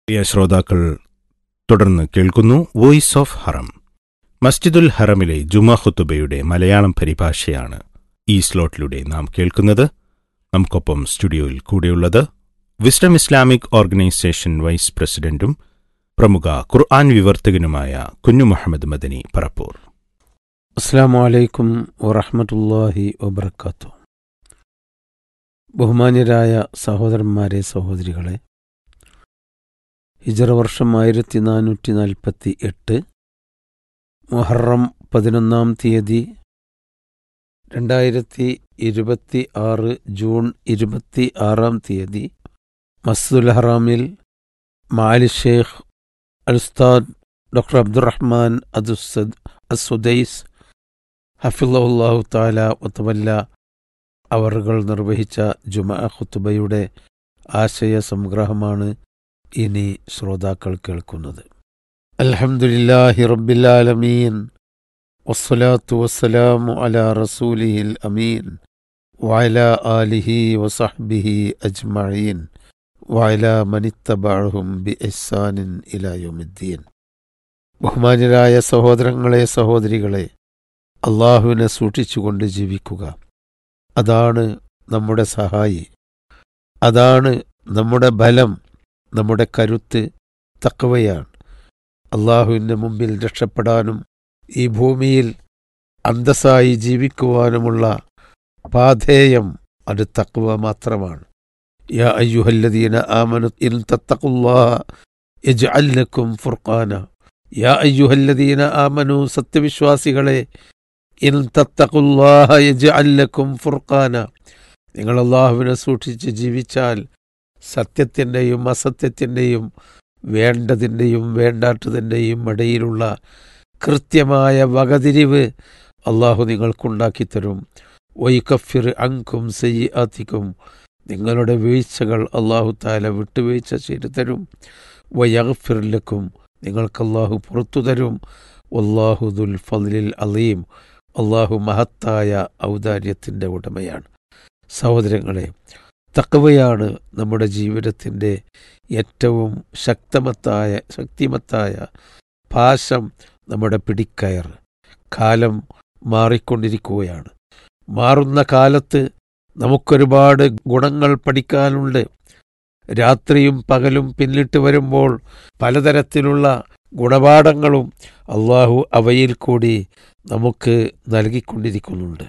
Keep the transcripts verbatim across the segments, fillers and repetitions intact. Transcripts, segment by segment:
പ്രിയ ശ്രോതാക്കൾ, തുടർന്ന് കേൾക്കുന്നു വോയിസ് ഓഫ് ഹറം. മസ്ജിദുൽ ഹറമിലെ ജുമാ ഖുതുബയുടെ മലയാളം പരിഭാഷയാണ് ഈ സ്ലോട്ടിലൂടെ നാം കേൾക്കുന്നത്. നമുക്കൊപ്പം സ്റ്റുഡിയോയിൽ കൂടെയുള്ളത് വിസ്ഡം ഇസ്ലാമിക് ഓർഗനൈസേഷൻ വൈസ് പ്രസിഡന്റും പ്രമുഖ ഖുർആൻ വിവർത്തകനുമായ കുഞ്ഞു മുഹമ്മദ് മദനി പറപ്പൂർ. അസ്സലാമു അലൈക്കും വറഹ്മത്തുള്ളാഹി വബറകാതുഹു. ബഹുമാന്യരായ സഹോദരന്മാരെ, സഹോദരികളെ, ഹിജറ വർഷം ആയിരത്തി നാനൂറ്റി നാൽപ്പത്തി എട്ട് മുഹറം പതിനൊന്നാം തീയതി രണ്ടായിരത്തി ഇരുപത്തി ആറ് ജൂൺ ഇരുപത്തി ആറാം തീയതി മസ്ജിദുൽ ഹറാമിൽ മാലി ഷെയ്ഖ് അൽ ഉസ്താദ് ഡോക്ടർ അബ്ദുറഹ്മാൻ അദുസദ് അസുദൈസ് ഹഫിളഹുല്ലാഹു തആല വതവല്ല അവറുകൾ നിർവഹിച്ച ജുമാ ഖുതുബയുടെ ആശയ സംഗ്രഹമാണ് ഇനി ശ്രോതാക്കൾ കേൾക്കുന്നത്. അൽഹംദുലില്ലാഹി റബ്ബിൽ ആലമീൻ വസ്സലാത്തു വസ്സലാമു അലാ റസൂലിഹിൽ അമീൻ വഅലാ ആലിഹി വസഹ്ബിഹി അജ്മഈൻ വഅലാ മനിത്തബഅഹും ബിഇഹ്സാനിൻ ഇലാ യൗമിദ്ദീൻ. ബഹുമാന്യരായ സഹോദരങ്ങളെ, സഹോദരികളെ, അള്ളാഹുവിനെ സൂക്ഷിച്ചുകൊണ്ട് ജീവിക്കുക. അതാണ് നമ്മുടെ സഹായി, അതാണ് നമ്മുടെ ബലം, നമ്മുടെ കരുത്ത് തഖ്വയാണ്. അള്ളാഹുവിൻ്റെ മുമ്പിൽ രക്ഷപ്പെടാനും ഈ ഭൂമിയിൽ അന്തസ്സായി ജീവിക്കുവാനുമുള്ള പാഥേയം അത് തഖ്വ മാത്രമാണ്. യാ അയ്യുഹല്ലദീന ആമനു ഇൻ തത്തഖുല്ലാഹ യജ്അൽ ലക്കും ഫുർഖാന. യാ അയ്യുഹല്ലദീന ആമനു, സത്യവിശ്വാസികളെ, ഇൻ തത്തഖുല്ലാഹ യജ്അൽ ലക്കും ഫുർഖാന, നിങ്ങൾ അള്ളാഹുവിനെ സൂക്ഷിച്ച് ജീവിച്ചാൽ സത്യത്തിൻ്റെയും അസത്യത്തിൻ്റെയും വേണ്ടതിൻ്റെയും വേണ്ടാത്തതിൻ്റെയും ഇടയിലുള്ള കൃത്യമായ വകതിരിവ് അള്ളാഹു നിങ്ങൾക്കുണ്ടാക്കിത്തരും. വയുകഫിർ അൻകും സയ്യിആതികും, നിങ്ങളുടെ വീഴ്ചകൾ അള്ളാഹു തആല വിട്ടുവീഴ്ച ചെയ്തു തരും. വയഗ്ഫിർ ലക്കും, നിങ്ങൾക്ക് അള്ളാഹു പുറത്തു തരും. വല്ലാഹു ദുൽ ഫദ്ലിൽ അലീം, അള്ളാഹു മഹത്തായ ഔദാര്യത്തിൻ്റെ ഉടമയാണ്. സഹോദരങ്ങളെ, തഖ്വയാണ് നമ്മുടെ ജീവിതത്തിൻ്റെ ഏറ്റവും ശക്തമത്തായ ശക്തിമത്തായ പാശം, നമ്മുടെ പിടിക്കയർ. കാലം മാറിക്കൊണ്ടിരിക്കുകയാണ്. മാറുന്ന കാലത്ത് നമുക്കൊരുപാട് ഗുണങ്ങൾ പഠിക്കാനുണ്ട്. രാത്രിയും പകലും പിന്നിട്ട് വരുമ്പോൾ പലതരത്തിലുള്ള ഗുണപാഠങ്ങളും അള്ളാഹു അവയിൽ കൂടി നമുക്ക് നൽകിക്കൊണ്ടിരിക്കുന്നുണ്ട്.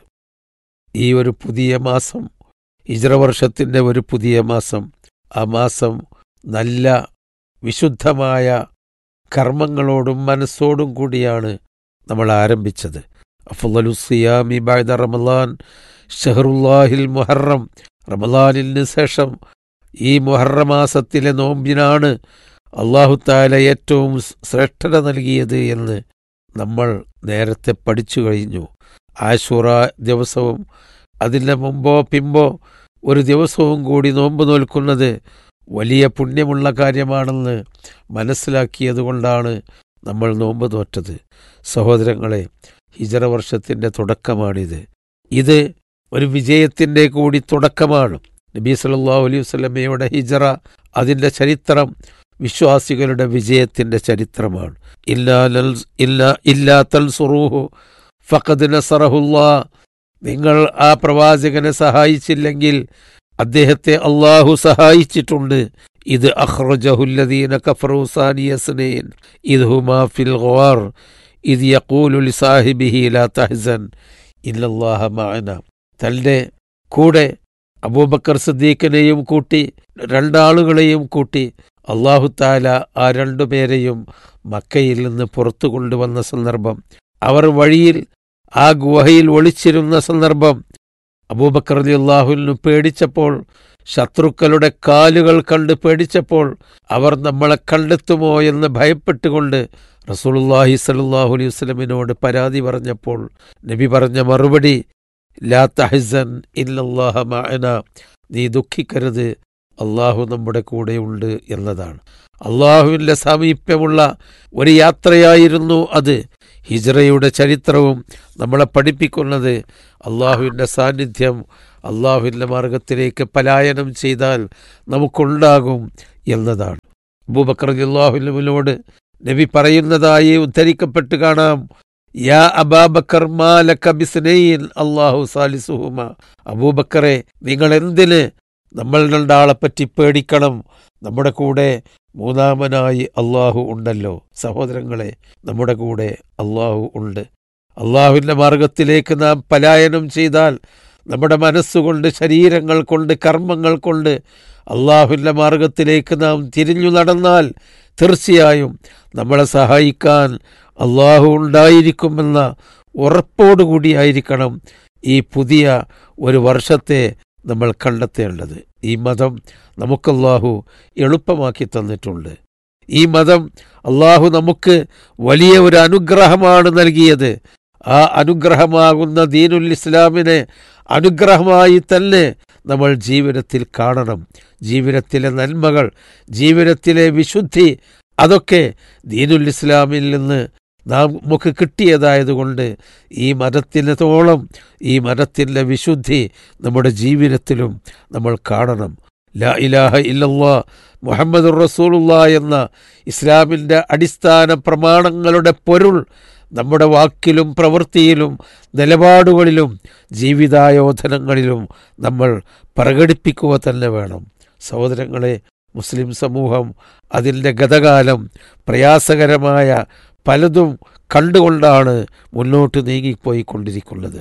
ഈ ഒരു പുതിയ മാസം, ഹിജ്റ വർഷത്തിൻ്റെ ഒരു പുതിയ മാസം, ആ മാസം നല്ല വിശുദ്ധമായ കർമ്മങ്ങളോടും മനസ്സോടും കൂടിയാണ് നമ്മൾ ആരംഭിച്ചത്. അഫ്ളലു സിയാമി ബഅദ റമളാൻ ഷഹറുല്ലാഹിൽ മുഹറം. റമളാനിന് ശേഷം ഈ മുഹറം മാസത്തിലെ നോമ്പിനാണ് അല്ലാഹു തആല ഏറ്റവും ശ്രേഷ്ഠത നൽകിയത് എന്ന് നമ്മൾ നേരത്തെ പഠിച്ചു കഴിഞ്ഞു. ആശൂറ ദിവസവും അതിൻ്റെ മുമ്പോ പിമ്പോ ഒരു ദിവസവും കൂടി നോമ്പ് നോൽക്കുന്നത് വലിയ പുണ്യമുള്ള കാര്യമാണെന്ന് മനസ്സിലാക്കിയതുകൊണ്ടാണ് നമ്മൾ നോമ്പ് നോറ്റത്. സഹോദരങ്ങളെ, ഹിജ്റ വർഷത്തിൻ്റെ തുടക്കമാണിത്. ഇത് ഒരു വിജയത്തിൻ്റെ കൂടി തുടക്കമാണ്. നബി സല്ലല്ലാഹു അലൈഹി വസല്ലമയുടെ ഹിജ്റ, അതിൻ്റെ ചരിത്രം വിശ്വാസികളുടെ വിജയത്തിൻ്റെ ചരിത്രമാണ്. ഇല്ലാ ഇല്ലാ ഇല്ലാ തൻസുറൂഹു ഫഖദ് നസറഹുല്ലാഹ്, നിങ്ങൾ ആ പ്രവാചകനെ സഹായിച്ചില്ലെങ്കിൽ അദ്ദേഹത്തെ അള്ളാഹു സഹായിച്ചിട്ടുണ്ട്. ഇത് അഖ്റജഹുല്ലദീന കഫറൂ സാനിയ സ്നൈൻ ഇദ് ഹുമാ ഫിൽ ഗാർ ഇദ് യഖൂലു ലിസാഹിബിഹി ലാ തഹ്സൻ ഇന്നല്ലാഹ മഅന. തൻ്റെ കൂടെ അബൂബക്കർ സിദ്ദീഖിനെയും കൂട്ടി, രണ്ടാളുകളെയും കൂട്ടി അള്ളാഹു തആല ആ രണ്ടുപേരെയും മക്കയിൽ നിന്ന് പുറത്തു കൊണ്ടുവന്ന സന്ദർഭം, അവർ വഴിയിൽ ആ ഗുഹയിൽ ഒളിച്ചിരുന്ന സന്ദർഭം, അബൂബക്കർ റളിയല്ലാഹു അൻഹു പേടിച്ചപ്പോൾ, ശത്രുക്കളുടെ കാലുകൾ കണ്ട് പേടിച്ചപ്പോൾ, അവർ നമ്മളെ കണ്ടെത്തുമോ എന്ന് ഭയപ്പെട്ടുകൊണ്ട് റസൂലുള്ളാഹി സ്വല്ലല്ലാഹു അലൈഹി വസല്ലമിനോട് പരാതി പറഞ്ഞപ്പോൾ നബി പറഞ്ഞ മറുപടി ലാ തഹ്സൻ ഇന്നല്ലാഹ മഅന, നീ ദുഃഖിക്കരുത്, അള്ളാഹു നമ്മുടെ കൂടെയുണ്ട് എന്നതാണ്. അള്ളാഹുവിൻ്റെ സാമീപ്യമുള്ള ഒരു യാത്രയായിരുന്നു അത്. ഹിജ്റയുടെ ചരിത്രവും നമ്മളെ പഠിപ്പിക്കുന്നത് അള്ളാഹുവിൻ്റെ സാന്നിധ്യം, അള്ളാഹുവിൻ്റെ മാർഗത്തിലേക്ക് പലായനം ചെയ്താൽ നമുക്കുണ്ടാകും എന്നതാണ്. അബൂബക്കർ റളിയല്ലാഹു അൻഹുവിനോട് നബി പറയുന്നതായി ഉദ്ധരിക്കപ്പെട്ട് കാണാം, യാ അബാബക്കർ മാ ലക ബിസ്നൈൻ അല്ലാഹു സാലിസുഹുമ. അബൂബക്കറെ, നിങ്ങൾ എന്തിന് നമ്മൾ രണ്ടാളെപ്പറ്റി പേടിക്കണം? നമ്മുടെ കൂടെ മൂന്നാമനായി അള്ളാഹു ഉണ്ടല്ലോ. സഹോദരങ്ങളെ, നമ്മുടെ കൂടെ അള്ളാഹു ഉണ്ട്. അള്ളാഹുവിൻ്റെ മാർഗത്തിലേക്ക് നാം പലായനം ചെയ്താൽ, നമ്മുടെ മനസ്സുകൊണ്ട്, ശരീരങ്ങൾ കൊണ്ട്, കർമ്മങ്ങൾ കൊണ്ട് അള്ളാഹുവിൻ്റെ മാർഗത്തിലേക്ക് നാം തിരിഞ്ഞു നടന്നാൽ തീർച്ചയായും നമ്മളെ സഹായിക്കാൻ അള്ളാഹു ഉണ്ടായിരിക്കുമെന്ന ഉറപ്പോടുകൂടിയായിരിക്കണം ഈ പുതിയ ഒരു വർഷത്തെ നമ്മൾ കണ്ടെത്തേണ്ടത്. ഈ മതം നമുക്കല്ലാഹു എളുപ്പമാക്കി തന്നിട്ടുണ്ട്. ഈ മതം അള്ളാഹു നമുക്ക് വലിയ ഒരു അനുഗ്രഹമാണ് നൽകിയത്. ആ അനുഗ്രഹമാകുന്ന ദീനുൽ ഇസ്ലാമിനെ അനുഗ്രഹമായി തന്നെ നമ്മൾ ജീവിതത്തിൽ കാണണം. ജീവിതത്തിലെ നന്മകൾ, ജീവിതത്തിലെ വിശുദ്ധി, അതൊക്കെ ദീനുൽ ഇസ്ലാമിൽ നിന്ന് നാം നമുക്ക് കിട്ടിയതായതുകൊണ്ട് ഈ മതത്തിനോളം ഈ മതത്തിൻ്റെ വിശുദ്ധി നമ്മുടെ ജീവിതത്തിലും നമ്മൾ കാണണം. ലാ ഇലാഹ ഇല്ലല്ലാഹ് മുഹമ്മദുർ റസൂലുള്ളാഹ് എന്ന ഇസ്ലാമിൻ്റെ അടിസ്ഥാന പ്രമാണങ്ങളുടെ പൊരുൾ നമ്മുടെ വാക്കിലും പ്രവൃത്തിയിലും നിലപാടുകളിലും ജീവിതായോധനങ്ങളിലും നമ്മൾ പ്രകടിപ്പിക്കുക തന്നെ വേണം. സഹോദരങ്ങളെ, മുസ്ലിം സമൂഹം അതിൻ്റെ ഗതകാലം പ്രയാസകരമായ പലതും കണ്ടുകൊണ്ടാണ് മുന്നോട്ട് നീങ്ങിപ്പോയിക്കൊണ്ടിരിക്കുന്നത്.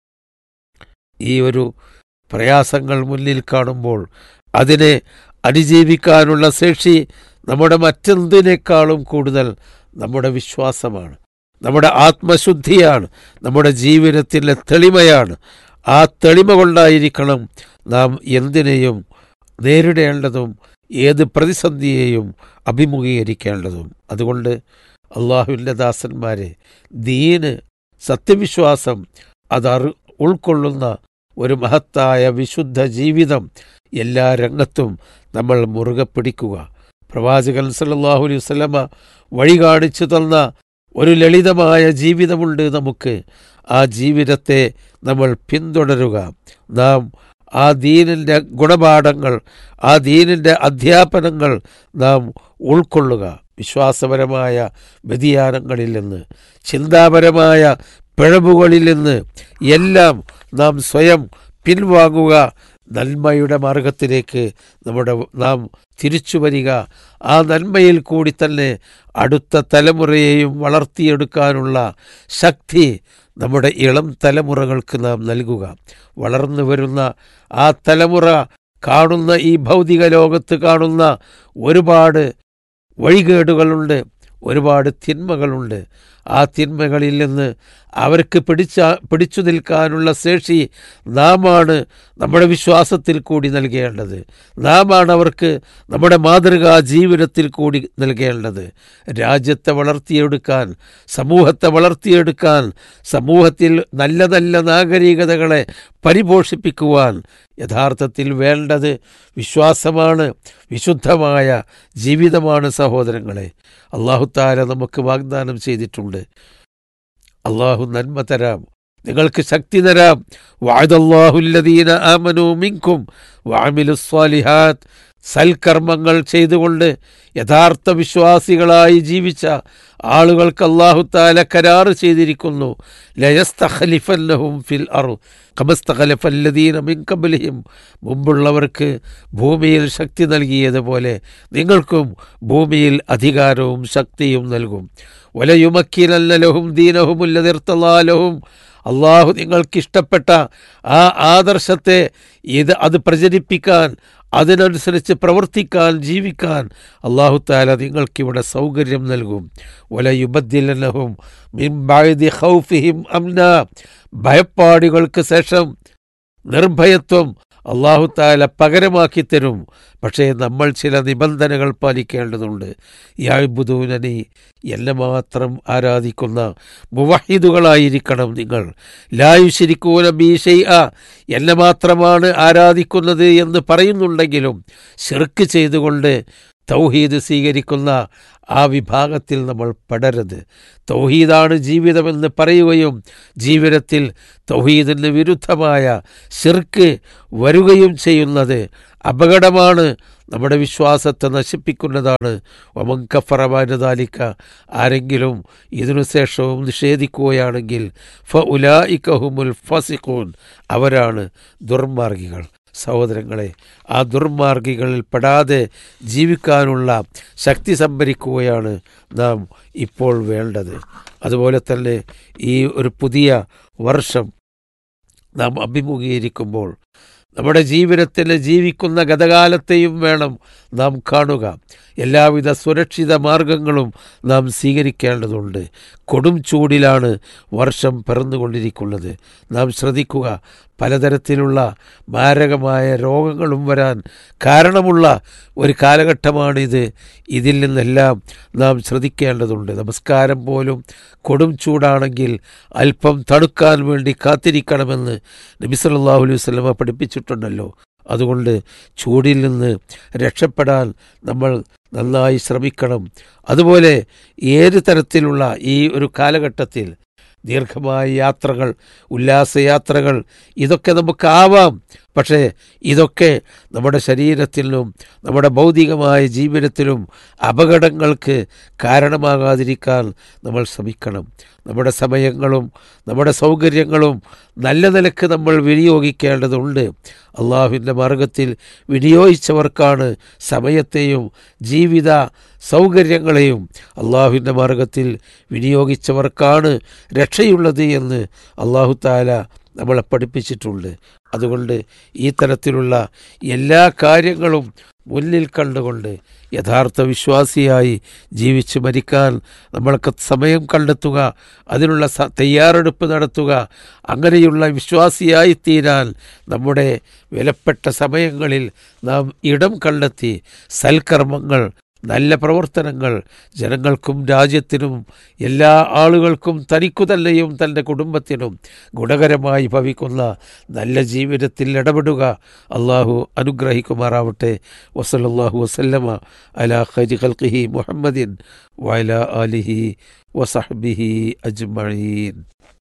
ഈ ഒരു പ്രയാസങ്ങൾ മുന്നിൽ കാണുമ്പോൾ അതിനെ അതിജീവിക്കാനുള്ള ശേഷി നമ്മുടെ മറ്റെന്തിനേക്കാളും കൂടുതൽ നമ്മുടെ വിശ്വാസമാണ്, നമ്മുടെ ആത്മശുദ്ധിയാണ്, നമ്മുടെ ജീവിതത്തിലെ തെളിമയാണ്. ആ തെളിമ കൊണ്ടായിരിക്കണം നാം എന്തിനേയും നേരിടേണ്ടതും ഏത് പ്രതിസന്ധിയെയും അഭിമുഖീകരിക്കേണ്ടതും. അതുകൊണ്ട് അള്ളാഹുവിൻ്റെ ദാസന്മാരെ, ദീന്, സത്യവിശ്വാസം അതറി ഉൾക്കൊള്ളുന്ന ഒരു മഹത്തായ വിശുദ്ധ ജീവിതം എല്ലാ രംഗത്തും നമ്മൾ മുറുകെ പിടിക്കുക. പ്രവാചകൻ സല്ലല്ലാഹു അലൈഹി വസല്ലമ വഴി കാണിച്ചു തന്ന ഒരു ലളിതമായ ജീവിതമുണ്ട് നമുക്ക്. ആ ജീവിതത്തെ നമ്മൾ പിന്തുടരുക. നാം ആ ദീനിൻ്റെ ഗുണപാഠങ്ങൾ, ആ ദീനിൻ്റെ അധ്യാപനങ്ങൾ നാം ഉൾക്കൊള്ളുക. വിശ്വാസപരമായ വ്യതിയാനങ്ങളിൽ നിന്ന്, ചിന്താപരമായ പിഴവുകളിൽ നിന്ന് എല്ലാം നാം സ്വയം പിൻവാങ്ങുക. നന്മയുടെ മാർഗത്തിലേക്ക് നമ്മുടെ നാം തിരിച്ചു വരിക. ആ നന്മയിൽ കൂടി തന്നെ അടുത്ത തലമുറയെയും വളർത്തിയെടുക്കാനുള്ള ശക്തി നമ്മുടെ ഇളം തലമുറകൾക്ക് നാം നൽകുക. വളർന്നു വരുന്ന ആ തലമുറ കാണുന്ന ഈ ഭൗതിക ലോകത്ത് കാണുന്ന ഒരുപാട് വഴികേടുകളുണ്ട്, ഒരുപാട് തിന്മകളുണ്ട്. ആ തിന്മകളിൽ നിന്ന് അവർക്ക് പിടിച്ച പിടിച്ചു നിൽക്കാനുള്ള ശേഷി നാമാണ് നമ്മുടെ വിശ്വാസത്തിൽ കൂടി നൽകേണ്ടത്. നാമാണ് അവർക്ക് നമ്മുടെ മാതൃകാ ജീവിതത്തിൽ കൂടി നൽകേണ്ടത്. രാജ്യത്തെ വളർത്തിയെടുക്കാൻ, സമൂഹത്തെ വളർത്തിയെടുക്കാൻ, സമൂഹത്തിൽ നല്ല നല്ല നാഗരികതകളെ പരിപോഷിപ്പിക്കുവാൻ യഥാർത്ഥത്തിൽ വേണ്ടത് വിശ്വാസമാണ്, വിശുദ്ധമായ ജീവിതമാണ്. സഹോദരങ്ങളെ, അല്ലാഹു തആല നമുക്ക് വാഗ്ദാനം ചെയ്തിട്ടുണ്ട്. അള്ളാഹു നന്മ തരാം, നിങ്ങൾക്ക് ശക്തി തരാം. വഅദല്ലാഹുല്ലദീന ആമനൂ മിൻകും വഅമിലുസ്സാലിഹാത്ത്. സൽക്കർമ്മങ്ങൾ ചെയ്തുകൊണ്ട് യഥാർത്ഥ വിശ്വാസികളായി ജീവിച്ച ആളുകൾക്ക് അല്ലാഹു തആല കരാർ ചെയ്തിരിക്കുന്നു. ലയസ്തഖ്ലിഫന്നഹും ഫിൽ അർദ് കമസ്തഖലഫല്ലദീന മിൻ ഖബ്ലിഹിം. മുമ്പുള്ളവർക്ക് ഭൂമിയിൽ ശക്തി നൽകിയതുപോലെ നിങ്ങൾക്കും ഭൂമിയിൽ അധികാരവും ശക്തിയും നൽകും. വലയുമക്കിനന്ന ലഹും ദീനഹുമുല്ലദീ ഇർതളാ ലഹും. അള്ളാഹു നിങ്ങൾക്കിഷ്ടപ്പെട്ട ആ ആദർശത്തെ ഇത് അത് പ്രചരിപ്പിക്കാൻ, അതിനനുസരിച്ച് പ്രവർത്തിക്കാൻ, ജീവിക്കാൻ അല്ലാഹു തആല നിങ്ങൾക്കിവിടെ സൗകര്യം നൽകും. വലയുബദ്ദിലന്നഹും മിൻ ബഅദി ഖൗഫിഹിം അംനാ. ഭയപ്പാടുകൾക്ക് ശേഷം നിർഭയത്വം അല്ലാഹു തആല പകരമാക്കി തരും. പക്ഷേ നമ്മൾ ചില നിബന്ധനകൾ പാലിക്കേണ്ടതുണ്ട്. യഅ്ബുദൂനനി, എന്നെ മാത്രം ആരാധിക്കുന്ന മുവഹിദുകളായിരിക്കണം നിങ്ങൾ. ലാ യുശ്രികൂന ബി ശൈഅ, എന്നെ മാത്രമാണ് ആരാധിക്കുന്നത് എന്ന് പറയുന്നുണ്ടെങ്കിലും ശിർക്ക് ചെയ്തുകൊണ്ട് തൗഹീദ് സ്വീകരിക്കുന്ന ആ വിഭാഗത്തിൽ നമ്മൾ പെടരുത്. തൗഹീദാണ് ജീവിതമെന്ന് പറയുകയും ജീവിതത്തിൽ തൗഹീദിന് വിരുദ്ധമായ ശിർക്ക് വരുകയും ചെയ്യുന്നത് അപകടമാണ്, നമ്മുടെ വിശ്വാസത്തെ നശിപ്പിക്കുന്നതാണ്. വമൻ കഫറ ബഅദ ദാലിക, ആരെങ്കിലും ഇതിനു ശേഷവും നിഷേധിക്കുകയാണെങ്കിൽ ഫഉലൈക ഹുമുൽ ഫാസിഖൂൻ, അവരാണ് ദുർമാർഗികൾ. സഹോദരങ്ങളെ, ആ ദുർമാർഗികളിൽ പെടാതെ ജീവിക്കാനുള്ള ശക്തി സംഭരിക്കുകയാണ് നാം ഇപ്പോൾ വേണ്ടത്. അതുപോലെ തന്നെ ഈ ഒരു പുതിയ വർഷം നാം അഭിമുഖീകരിക്കുമ്പോൾ നമ്മുടെ ജീവിതത്തിൽ ജീവിക്കുന്ന ഗതകാലത്തെയും വേണം നാം കാണുക. എല്ലാവിധ സുരക്ഷിത മാർഗങ്ങളും നാം സ്വീകരിക്കേണ്ടതുണ്ട്. കൊടും ചൂടിലാണ് വർഷം പിറന്നുകൊണ്ടിരിക്കുന്നത്. നാം ശ്രദ്ധിക്കുക, പലതരത്തിലുള്ള മാരകമായ രോഗങ്ങളും വരാൻ കാരണമുള്ള ഒരു കാലഘട്ടമാണിത്. ഇതിൽ നിന്നെല്ലാം നാം ശ്രദ്ധിക്കേണ്ടതുണ്ട്. നമസ്കാരം പോലും കൊടും ചൂടാണെങ്കിൽ അല്പം തണുക്കാൻ വേണ്ടി കാത്തിരിക്കണമെന്ന് നബി സല്ലല്ലാഹു അലൈഹി വസല്ലമ പഠിപ്പിച്ചിട്ടുണ്ടല്ലോ. അതുകൊണ്ട് ചൂടിൽ നിന്ന് രക്ഷപ്പെടാൻ നമ്മൾ നന്നായി ശ്രമിക്കണം. അതുപോലെ ഏത് തരത്തിലുള്ള ഈ ഒരു കാലഘട്ടത്തിൽ ദീർഘമായ യാത്രകൾ, ഉല്ലാസയാത്രകൾ, ഇതൊക്കെ നമുക്കാവാം. പക്ഷേ ഇതൊക്കെ നമ്മുടെ ശരീരത്തിലും നമ്മുടെ ഭൗതികമായ ജീവിതത്തിലും അപകടങ്ങൾക്ക് കാരണമാകാതിരിക്കാൻ നമ്മൾ ശ്രമിക്കണം. നമ്മുടെ സമയങ്ങളും നമ്മുടെ സൗകര്യങ്ങളും നല്ല നിലക്ക് നമ്മൾ വിനിയോഗിക്കേണ്ടതുണ്ട്. അള്ളാഹുവിൻ്റെ മാർഗത്തിൽ വിനിയോഗിച്ചവർക്കാണ് സമയത്തെയും ജീവിത സൗകര്യങ്ങളെയും അള്ളാഹുവിൻ്റെ മാർഗത്തിൽ വിനിയോഗിച്ചവർക്കാണ് രക്ഷയുള്ളത് എന്ന് അള്ളാഹു തആല നമ്മളെ പഠിപ്പിച്ചിട്ടുണ്ട്. അതുകൊണ്ട് ഈ തരത്തിലുള്ള എല്ലാ കാര്യങ്ങളും മുന്നിൽ കണ്ടുകൊണ്ട് യഥാർത്ഥ വിശ്വാസിയായി ജീവിച്ച് മരിക്കാൻ നമ്മൾക്ക് സമയം കണ്ടെത്തുക, അതിനുള്ള തയ്യാറെടുപ്പ് നടത്തുക. അങ്ങനെയുള്ള വിശ്വാസിയായി തീരാൻ നമ്മുടെ വിലപ്പെട്ട സമയങ്ങളിൽ നാം ഇടം കണ്ടെത്തി സൽക്കർമ്മങ്ങൾ, നല്ല പ്രവർത്തനങ്ങൾ ജനങ്ങൾക്കും രാജ്യത്തിനും എല്ലാ ആളുകൾക്കും തനിക്കു തന്നെയും തൻ്റെ കുടുംബത്തിനും ഗുണകരമായി ഭവിക്കുന്ന നല്ല ജീവിതത്തിൽ ഇടപെടുക. അള്ളാഹു അനുഗ്രഹിക്കുമാറാവട്ടെ. വസല്ലല്ലാഹു വസല്ലമ അലാ ഖൈരി ഖൽഖിഹി മുഹമ്മദിൻ വഅലാ ആലിഹി വസഹ്ബിഹി അജ്മഈൻ.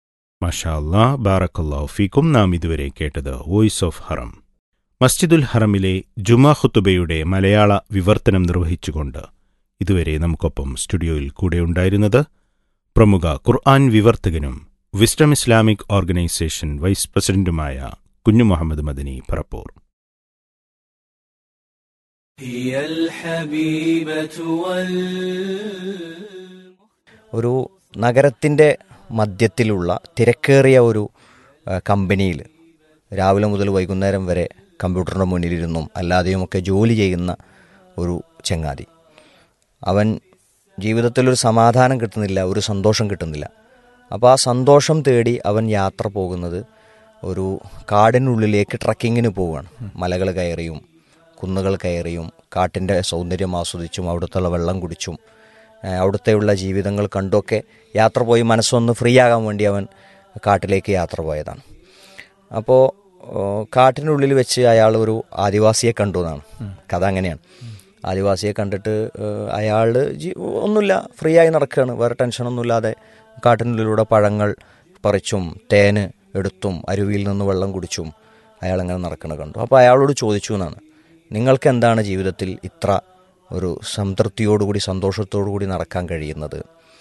മാഷാ അല്ലാഹ്, ബാറക്കല്ലാഹു ഫീക്കും. നാം ഇതുവരെ കേട്ടത് വോയിസ് ഓഫ് ഹറം. മസ്ജിദുൽ ഹറമിലെ ജുമാ ഖുതുബയുടെ മലയാള വിവർത്തനം നിർവഹിച്ചുകൊണ്ട് ഇതുവരെ നമുക്കൊപ്പം സ്റ്റുഡിയോയിൽ കൂടെയുണ്ടായിരുന്നത് പ്രമുഖ ഖുർആൻ വിവർത്തകനും വിസ്ഡം ഇസ്ലാമിക് ഓർഗനൈസേഷൻ വൈസ് പ്രസിഡന്റുമായ കുഞ്ഞു മുഹമ്മദ് മദനി പറപ്പൂർ. ഒരു നഗരത്തിൻ്റെ മധ്യത്തിലുള്ള തിരക്കേറിയ ഒരു കമ്പനിയിൽ രാവിലെ മുതൽ വൈകുന്നേരം വരെ കമ്പ്യൂട്ടറിൻ്റെ മുന്നിലിരുന്നും അല്ലാതെയുമൊക്കെ ജോലി ചെയ്യുന്ന ഒരു ചങ്ങാതി. അവൻ ജീവിതത്തിലൊരു സമാധാനം കിട്ടുന്നില്ല, ഒരു സന്തോഷം കിട്ടുന്നില്ല. അപ്പോൾ ആ സന്തോഷം തേടി അവൻ യാത്ര പോകുന്നത് ഒരു കാടിനുള്ളിലേക്ക് ട്രക്കിങ്ങിന് പോവുകയാണ്. മലകൾ കയറിയും കുന്നുകൾ കയറിയും കാട്ടിൻ്റെ സൗന്ദര്യം ആസ്വദിച്ചും അവിടുത്തെ വെള്ളം കുടിച്ചും അവിടുത്തെയുള്ള ജീവിതങ്ങൾ കണ്ടൊക്കെ യാത്ര പോയി മനസ്സൊന്ന് ഫ്രീ ആകാൻ വേണ്ടി അവൻ കാട്ടിലേക്ക് യാത്ര പോയതാണ്. അപ്പോൾ കാട്ടിനുള്ളിൽ വെച്ച് അയാൾ ഒരു ആദിവാസിയെ കണ്ടു എന്നാണ് കഥ. അങ്ങനെയാണ്. ആദിവാസിയെ കണ്ടിട്ട് അയാൾ ഒന്നുമില്ല, ഫ്രീ ആയി നടക്കുകയാണ്, വേറെ ടെൻഷനൊന്നുമില്ലാതെ കാട്ടിനുള്ളിലൂടെ പഴങ്ങൾ പറിച്ചും തേന് എടുത്തും അരുവിയിൽ നിന്ന് വെള്ളം കുടിച്ചും അയാളങ്ങനെ നടക്കുന്നത് കണ്ടു. അപ്പോൾ അയാളോട് ചോദിച്ചു എന്നാണ്, നിങ്ങൾക്ക് എന്താണ് ജീവിതത്തിൽ ഇത്ര ഒരു സംതൃപ്തിയോടുകൂടി സന്തോഷത്തോടുകൂടി നടക്കാൻ കഴിയുന്നത്?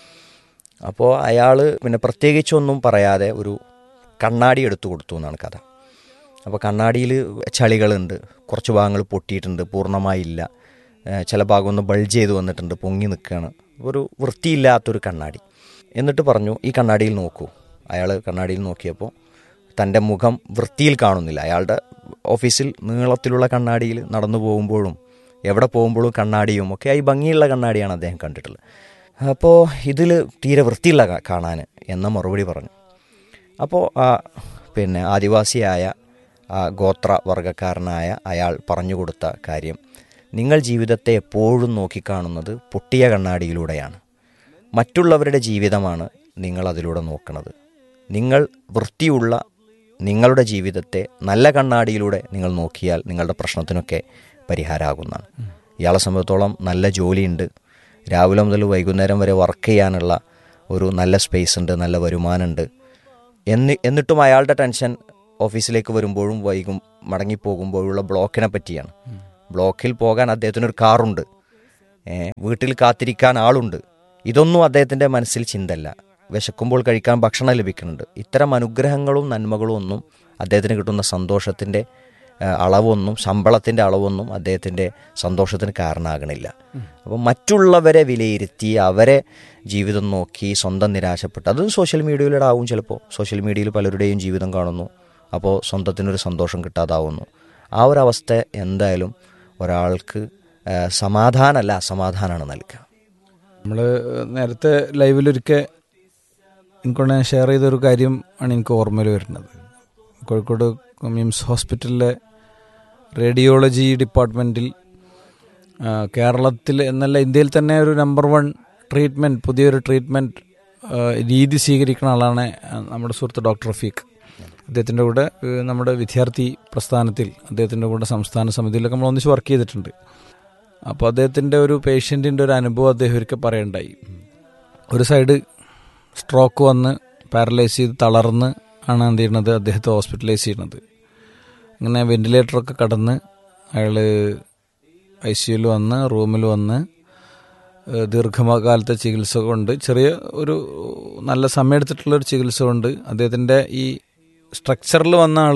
അപ്പോൾ അയാൾ പിന്നെ പ്രത്യേകിച്ചൊന്നും പറയാതെ ഒരു കണ്ണാടി എടുത്തു കൊടുത്തു എന്നാണ് കഥ. അപ്പോൾ കണ്ണാടിയിൽ ചളികളുണ്ട്, കുറച്ച് ഭാഗങ്ങൾ പൊട്ടിയിട്ടുണ്ട്, പൂർണ്ണമായില്ല, ചില ഭാഗം ഒന്ന് ബൾജ് ചെയ്ത് വന്നിട്ടുണ്ട്, പൊങ്ങി നിൽക്കുകയാണ്, ഒരു വൃത്തിയില്ലാത്തൊരു കണ്ണാടി. എന്നിട്ട് പറഞ്ഞു, ഈ കണ്ണാടിയിൽ നോക്കൂ. അയാൾ കണ്ണാടിയിൽ നോക്കിയപ്പോൾ തൻ്റെ മുഖം വൃത്തിയിൽ കാണുന്നില്ല. അയാളുടെ ഓഫീസിൽ നീളത്തിലുള്ള കണ്ണാടിയിൽ നടന്നു പോകുമ്പോഴും എവിടെ പോകുമ്പോഴും കണ്ണാടിയും ഒക്കെ ആയി ഭംഗിയുള്ള കണ്ണാടിയാണ് അദ്ദേഹം കണ്ടിട്ടുള്ളത്. അപ്പോൾ ഇതിൽ തീരെ വൃത്തിയില്ല കാണാൻ എന്ന മറുപടി പറഞ്ഞു. അപ്പോൾ ആ പിന്നെ ആദിവാസിയായ ആ ഗോത്ര വർഗ്ഗക്കാരനായ അയാൾ പറഞ്ഞു കൊടുത്ത കാര്യം, നിങ്ങൾ ജീവിതത്തെ എപ്പോഴും നോക്കിക്കാണുന്നത് പൊട്ടിയ കണ്ണാടിയിലൂടെയാണ്. മറ്റുള്ളവരുടെ ജീവിതമാണ് നിങ്ങൾ അതിലൂടെ നോക്കുന്നത്. നിങ്ങൾ വൃത്തിയുള്ള നിങ്ങളുടെ ജീവിതത്തെ നല്ല കണ്ണാടിയിലൂടെ നിങ്ങൾ നോക്കിയാൽ നിങ്ങളുടെ പ്രശ്നത്തിനൊക്കെ പരിഹാരമാകുന്നതാണ്. ഇയാളെ സംബന്ധിച്ചോളം നല്ല ജോലിയുണ്ട്, രാവിലെ മുതൽ വൈകുന്നേരം വരെ വർക്ക് ചെയ്യാനുള്ള ഒരു നല്ല സ്പേസ് ഉണ്ട്, നല്ല വരുമാനമുണ്ട്. എന്നി എന്നിട്ടും അയാളുടെ ടെൻഷൻ ഓഫീസിലേക്ക് വരുമ്പോഴും വൈകും മടങ്ങിപ്പോകുമ്പോഴുള്ള ബ്ലോക്കിനെ പറ്റിയാണ്. ബ്ലോക്കിൽ പോകാൻ അദ്ദേഹത്തിനൊരു കാറുണ്ട്, വീട്ടിൽ കാത്തിരിക്കാൻ ആളുണ്ട്. ഇതൊന്നും അദ്ദേഹത്തിൻ്റെ മനസ്സിൽ ചിന്തല്ല. വിശക്കുമ്പോൾ കഴിക്കാൻ ഭക്ഷണം ലഭിക്കുന്നുണ്ട്. ഇത്തരം അനുഗ്രഹങ്ങളും നന്മകളും ഒന്നും അദ്ദേഹത്തിന് കിട്ടുന്ന സന്തോഷത്തിൻ്റെ അളവൊന്നും, ശമ്പളത്തിൻ്റെ അളവൊന്നും അദ്ദേഹത്തിൻ്റെ സന്തോഷത്തിന് കാരണമാകണില്ല. അപ്പം മറ്റുള്ളവരെ വിലയിരുത്തി അവരെ ജീവിതം നോക്കി സ്വന്തം നിരാശപ്പെട്ട്, അതും സോഷ്യൽ മീഡിയയിലൂടെ ആവും. ചിലപ്പോൾ സോഷ്യൽ മീഡിയയിൽ പലരുടെയും ജീവിതം കാണുന്നു, അപ്പോൾ സ്വന്തത്തിനൊരു സന്തോഷം കിട്ടാതാവുന്നു. ആ ഒരവസ്ഥ എന്തായാലും ഒരാൾക്ക് സമാധാനമല്ല, അസമാധാനമാണ് നൽകുക. നമ്മൾ നേരത്തെ ലൈവിലൊരിക്കൽ എനിക്കൊണ്ട് ഞാൻ ഷെയർ ചെയ്തൊരു കാര്യം ആണ് എനിക്ക് ഓർമ്മയിൽ വരുന്നത്. കോഴിക്കോട് മിംസ് ഹോസ്പിറ്റലിലെ റേഡിയോളജി ഡിപ്പാർട്ട്മെൻറ്റിൽ കേരളത്തിൽ എന്നല്ല ഇന്ത്യയിൽ തന്നെ ഒരു നമ്പർ വൺ ട്രീറ്റ്മെൻറ്റ്, പുതിയൊരു ട്രീറ്റ്മെൻറ്റ് രീതി സ്വീകരിക്കുന്ന ആളാണ് നമ്മുടെ സുഹൃത്ത് ഡോക്ടർ റഫീഖ്. അദ്ദേഹത്തിൻ്റെ കൂടെ നമ്മുടെ വിദ്യാർത്ഥി പ്രസ്ഥാനത്തിൽ അദ്ദേഹത്തിൻ്റെ കൂടെ സംസ്ഥാന സമിതിയിലൊക്കെ നമ്മൾ ഒന്നിച്ച് വർക്ക് ചെയ്തിട്ടുണ്ട്. അപ്പോൾ അദ്ദേഹത്തിൻ്റെ ഒരു പേഷ്യൻറ്റിൻ്റെ ഒരു അനുഭവം അദ്ദേഹം ഒരിക്കൽ പറയുണ്ടായി. ഒരു സൈഡ് സ്ട്രോക്ക് വന്ന് പാരലൈസ് ചെയ്ത് തളർന്ന് ആണ് എന്ത് ചെയ്യുന്നത്, അദ്ദേഹത്തെ ഹോസ്പിറ്റലൈസ് ചെയ്യുന്നത്. അങ്ങനെ വെന്റിലേറ്ററൊക്കെ കടന്ന് അയാൾ ഐ സിയുയിൽ വന്ന് റൂമിൽ വന്ന് ദീർഘകാലത്തെ ചികിത്സ കൊണ്ട്, ചെറിയ ഒരു നല്ല സമയമെടുത്തിട്ടുള്ളൊരു ചികിത്സ കൊണ്ട് അദ്ദേഹത്തിൻ്റെ ഈ സ്ട്രക്ചറിൽ വന്ന ആൾ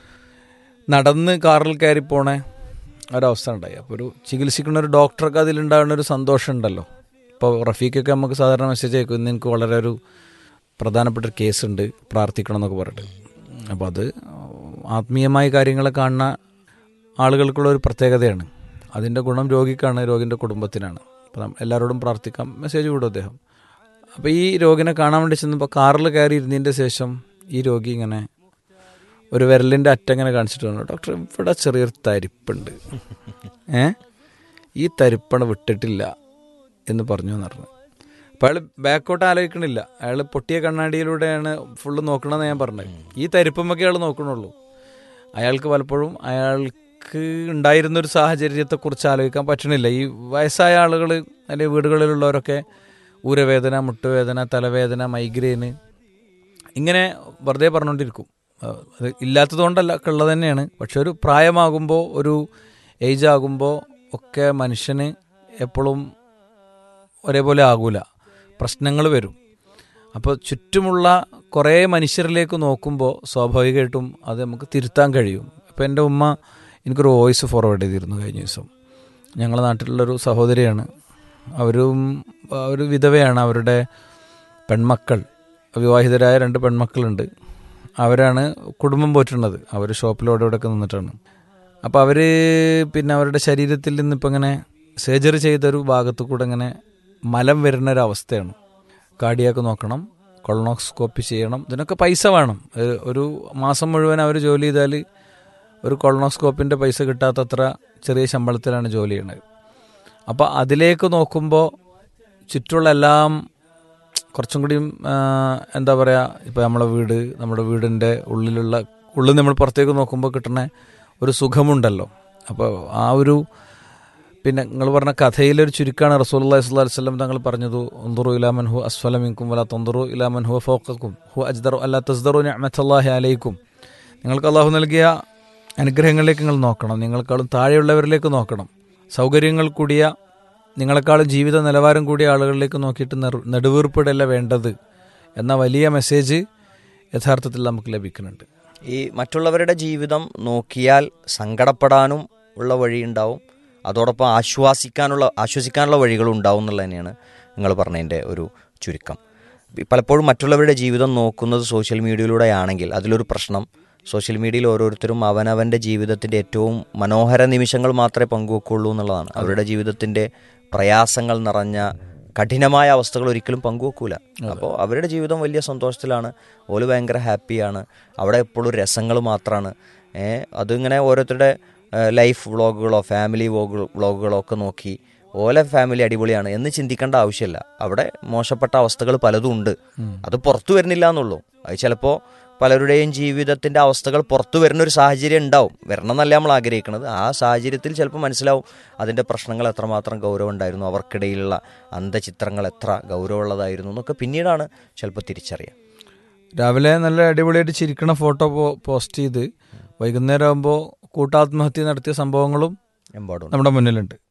നടന്ന് കാറിൽ കയറി പോണേ ഒരവസ്ഥ ഉണ്ടായി. അപ്പോൾ ഒരു ചികിത്സിക്കുന്ന ഒരു ഡോക്ടർക്ക് അതിലുണ്ടാകുന്ന ഒരു സന്തോഷം ഉണ്ടല്ലോ. ഇപ്പോൾ റഫീഖൊക്കെ നമുക്ക് സാധാരണ മെസ്സേജ് അയക്കും, ഇന്ന് എനിക്ക് വളരെ ഒരു പ്രധാനപ്പെട്ട ഒരു കേസുണ്ട്, പ്രാർത്ഥിക്കണം എന്നൊക്കെ പറഞ്ഞിട്ട്. അപ്പോൾ അത് ആത്മീയമായ കാര്യങ്ങളെ കാണുന്ന ആളുകൾക്കുള്ള ഒരു പ്രത്യേകതയാണ്. അതിൻ്റെ ഗുണം രോഗിക്കാണ്, രോഗിൻ്റെ കുടുംബത്തിനാണ്. അപ്പം എല്ലാവരോടും പ്രാർത്ഥിക്കാം മെസ്സേജ് വിടും അദ്ദേഹം. അപ്പോൾ ഈ രോഗിനെ കാണാൻ വേണ്ടി ചെന്നപ്പോൾ കാറിൽ കയറി ഇരുന്നതിൻ്റെ ശേഷം ഈ രോഗി ഇങ്ങനെ ഒരു വിരലിൻ്റെ അറ്റങ്ങനെ കാണിച്ചിട്ട് പറഞ്ഞു, ഡോക്ടർ ഇവിടെ ചെറിയൊരു തരിപ്പുണ്ട്, ഏ ഈ തരിപ്പണ വിട്ടിട്ടില്ല എന്ന് പറഞ്ഞു എന്ന് പറഞ്ഞു. അപ്പോൾ അയാൾ ബാക്കോട്ട് ആലോചിക്കണില്ല, അയാൾ പൊട്ടിയ കണ്ണാടിയിലൂടെയാണ് ഫുള്ള് നോക്കണമെന്ന് ഞാൻ പറഞ്ഞത്. ഈ തരിപ്പമൊക്കെ അയാൾ നോക്കണുള്ളൂ. അയാൾക്ക് പലപ്പോഴും അയാൾക്ക് ഉണ്ടായിരുന്നൊരു സാഹചര്യത്തെക്കുറിച്ച് ആലോചിക്കാൻ പറ്റണില്ല. ഈ വയസ്സായ ആളുകൾ അല്ലെങ്കിൽ വീടുകളിലുള്ളവരൊക്കെ ഊരവേദന, മുട്ടുവേദന, തലവേദന, മൈഗ്രെയിന് ഇങ്ങനെ വെറുതെ പറഞ്ഞുകൊണ്ടിരിക്കും. അത് ഇല്ലാത്തതുകൊണ്ടല്ല, ഉള്ളത് തന്നെയാണ്. പക്ഷെ ഒരു പ്രായമാകുമ്പോൾ, ഒരു ഏജ് ആകുമ്പോൾ ഒക്കെ മനുഷ്യന് എപ്പോഴും ഒരേപോലെ ആകൂല, പ്രശ്നങ്ങൾ വരും. അപ്പോൾ ചുറ്റുമുള്ള കുറേ മനുഷ്യരിലേക്ക് നോക്കുമ്പോൾ സ്വാഭാവികമായിട്ടും അത് നമുക്ക് തിരുത്താൻ കഴിയും. ഇപ്പോൾ എൻ്റെ ഉമ്മ എനിക്കൊരു വോയിസ് ഫോർവേഡ് ചെയ്തിരുന്നു കഴിഞ്ഞ ദിവസം. ഞങ്ങളുടെ നാട്ടിലുള്ളൊരു സഹോദരിയാണ്, അവരും ഒരു വിധവയാണ്. അവരുടെ പെൺമക്കൾ, വിവാഹിതരായ രണ്ട് പെൺമക്കളുണ്ട്. അവരാണ് കുടുംബം പോറ്റുന്നത്. അവർ ഷോപ്പിലോടെ ഇവിടെയൊക്കെ നിന്നിട്ടാണ്. അപ്പോൾ അവർ പിന്നെ അവരുടെ ശരീരത്തിൽ നിന്നിപ്പോൾ ഇങ്ങനെ സർജറി ചെയ്തൊരു ഭാഗത്തു കൂടെ ഇങ്ങനെ മലം വരുന്ന ഒരവസ്ഥയാണ്. കാർഡിയാക്ക് നോക്കണം, കൊളോണോസ്കോപ്പി ചെയ്യണം, ഇതിനൊക്കെ പൈസ വേണം. ഒരു മാസം മുഴുവൻ അവർ ജോലി ചെയ്താൽ ഒരു കൊളോണോസ്കോപ്പിൻ്റെ പൈസ കിട്ടാത്തത്ര ചെറിയ ശമ്പളത്തിലാണ് ജോലി ചെയ്യണത്. അപ്പോൾ അതിലേക്ക് നോക്കുമ്പോൾ ചുറ്റുള്ള എല്ലാം കുറച്ചും കൂടിയും എന്താ പറയുക, ഇപ്പോൾ നമ്മളെ വീട്, നമ്മുടെ വീടിൻ്റെ ഉള്ളിലുള്ള ഉള്ളിൽ നമ്മൾ പുറത്തേക്ക് നോക്കുമ്പോൾ കിട്ടുന്ന ഒരു സുഖമുണ്ടല്ലോ. അപ്പോൾ ആ ഒരു പിന്നെ നിങ്ങൾ പറഞ്ഞ കഥയിലൊരു ചുരുക്കമാണ് റസൂലുള്ളാഹി സ്വല്ലല്ലാഹു അലൈഹി വസല്ലം തങ്ങൾ പറഞ്ഞത്, ഉൻദുറു ഇലാ മൻ ഹുവ അസ്ഫല മിൻകും വലാ തൻദുറു ഇലാ മൻ ഹുവ ഫൗഖക്കും ഹുവ അജ്ദറു അല്ലാ തസ്ദറു നിഅമത്തല്ലാഹി അലൈക്കും. നിങ്ങൾക്ക് അള്ളാഹു നൽകിയ അനുഗ്രഹങ്ങളിലേക്ക് നിങ്ങൾ നോക്കണം, നിങ്ങളെക്കാളും താഴെയുള്ളവരിലേക്ക് നോക്കണം. സൗകര്യങ്ങൾ കൂടിയ, നിങ്ങളെക്കാളും ജീവിത നിലവാരം കൂടിയ ആളുകളിലേക്ക് നോക്കിയിട്ട് നെടുവീർപ്പിടല്ല വേണ്ടത് എന്ന വലിയ മെസ്സേജ് യഥാർത്ഥത്തിൽ നമുക്ക് ലഭിക്കുന്നുണ്ട്. ഈ മറ്റുള്ളവരുടെ ജീവിതം നോക്കിയാൽ സങ്കടപ്പെടാനും ഉള്ള വഴിയുണ്ടാവും, അതോടൊപ്പം ആശ്വാസിക്കാനുള്ള ആശ്വസിക്കാനുള്ള വഴികളും ഉണ്ടാവും എന്നുള്ളത് തന്നെയാണ് നിങ്ങൾ പറഞ്ഞതിൻ്റെ ഒരു ചുരുക്കം. പലപ്പോഴും മറ്റുള്ളവരുടെ ജീവിതം നോക്കുന്നത് സോഷ്യൽ മീഡിയയിലൂടെ ആണെങ്കിൽ അതിലൊരു പ്രശ്നം, സോഷ്യൽ മീഡിയയിൽ ഓരോരുത്തരും അവനവൻ്റെ ജീവിതത്തിൻ്റെ ഏറ്റവും മനോഹര നിമിഷങ്ങൾ മാത്രമേ പങ്കുവെക്കുള്ളൂ എന്നുള്ളതാണ്. അവരുടെ ജീവിതത്തിൻ്റെ പ്രയാസങ്ങൾ നിറഞ്ഞ കഠിനമായ അവസ്ഥകൾ ഒരിക്കലും പങ്കുവെക്കൂല. അപ്പോൾ അവരുടെ ജീവിതം വലിയ സന്തോഷത്തിലാണ്, ഓല് ഭയങ്കര ഹാപ്പിയാണ്, അവിടെ എപ്പോഴും രസങ്ങൾ മാത്രമാണ്. അതിങ്ങനെ ഓരോരുത്തരുടെ ലൈഫ് വ്ളോഗുകളോ ഫാമിലി വ്ളോഗ് വ്ളോഗുകളോ ഒക്കെ നോക്കി ഓലെ ഫാമിലി അടിപൊളിയാണ് എന്ന് ചിന്തിക്കേണ്ട ആവശ്യമില്ല. അവിടെ മോശപ്പെട്ട അവസ്ഥകൾ പലതും ഉണ്ട്, അത് പുറത്തു വരുന്നില്ല എന്നുള്ളൂ. അത് ചിലപ്പോൾ പലരുടെയും ജീവിതത്തിൻ്റെ അവസ്ഥകൾ പുറത്തു വരുന്ന ഒരു സാഹചര്യം ഉണ്ടാവും. വരണം എന്നല്ല നമ്മൾ ആഗ്രഹിക്കുന്നത്. ആ സാഹചര്യത്തിൽ ചിലപ്പോൾ മനസ്സിലാവും അതിൻ്റെ പ്രശ്നങ്ങൾ എത്രമാത്രം ഗൗരവം ഉണ്ടായിരുന്നു, അവർക്കിടയിലുള്ള അന്തചിത്രങ്ങൾ എത്ര ഗൗരവമുള്ളതായിരുന്നു എന്നൊക്കെ പിന്നീടാണ് ചിലപ്പോൾ തിരിച്ചറിയാം. രാവിലെ നല്ല അടിപൊളിയായിട്ട് ചിരിക്കണ ഫോട്ടോ പോസ്റ്റ് ചെയ്ത് വൈകുന്നേരം ആകുമ്പോൾ കൂട്ടാത്മഹത്യ നടത്തിയ സംഭവങ്ങളും നമ്മുടെ മുന്നിലുണ്ട്.